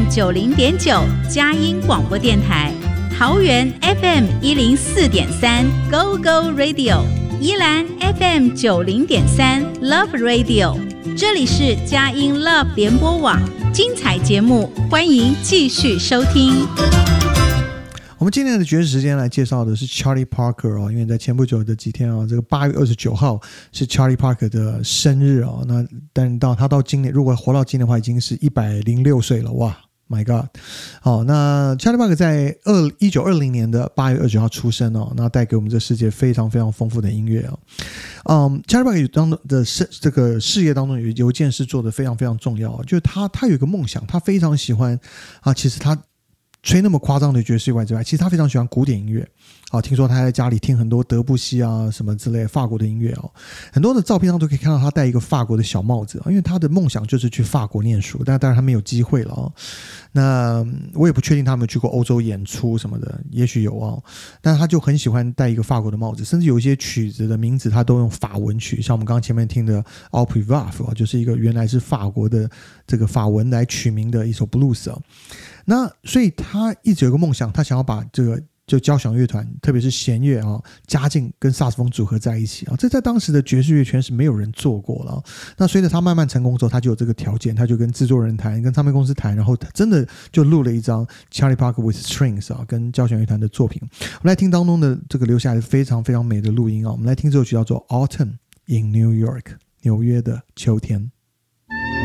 90.9 佳音广播电台，桃园 FM 104.3 Go Go Radio， 宜兰 FM 90.3 Love Radio， 这里是佳音 Love 联播网，精彩节目欢迎继续收听。 我们今天的爵士时间来介绍的是 Charlie Parker 哦，因为在前不久的几天啊，这个8月29号是 Charlie Parker 的生日哦。那但他到今年，如果活到今年的话，已经是106岁了，哇 ，My God！ 好，那 Charlie Parker 在1920年的8月29号出生哦，那带给我们这世界非常非常丰富的音乐哦。Charlie Parker 当中的这个事业当中有一件事做得非常非常重要，就是他有一个梦想，他非常喜欢啊，其实他吹那么夸张的爵士以外之外，其实他非常喜欢古典音乐。好，听说他在家里听很多德布西啊什么之类的法国的音乐哦，很多的照片上都可以看到他戴一个法国的小帽子，因为他的梦想就是去法国念书，但当然他没有机会了哦。那我也不确定他有没有去过欧洲演出什么的，也许有哦。但是他就很喜欢戴一个法国的帽子，甚至有一些曲子的名字他都用法文取，像我们刚刚前面听的 Opry Vaf 就是一个原来是法国的这个法文来取名的一首 blues 哦。那所以他一直有个梦想，他想要把这个就交响乐团，特别是弦乐啊，加进跟萨克斯风组合在一起啊，这在当时的爵士乐圈是没有人做过了。那随着他慢慢成功之后，他就有这个条件，他就跟制作人谈，跟唱片公司谈，然后他真的就录了一张 Charlie Parker with Strings 啊，跟交响乐团的作品。我们来听当中的这个留下来非常非常美的录音啊，我们来听这首曲叫做 Autumn in New York， 纽约的秋天。